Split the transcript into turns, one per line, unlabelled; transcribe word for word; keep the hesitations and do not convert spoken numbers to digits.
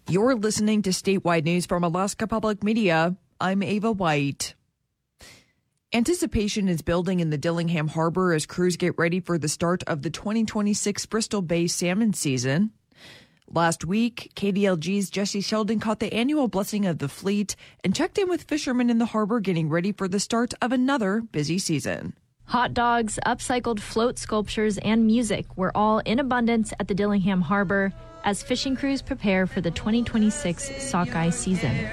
You're listening to statewide news from Alaska Public Media. I'm Ava White. Anticipation is building in the Dillingham Harbor as crews get ready for the start of the twenty twenty-six Bristol Bay salmon season. Last week, K D L G's Jesse Sheldon caught the annual blessing of the fleet and checked in with fishermen in the harbor getting ready for the start of another busy season.
Hot dogs, upcycled float sculptures, and music were all in abundance at the Dillingham Harbor as fishing crews prepare for the twenty twenty-six sockeye season.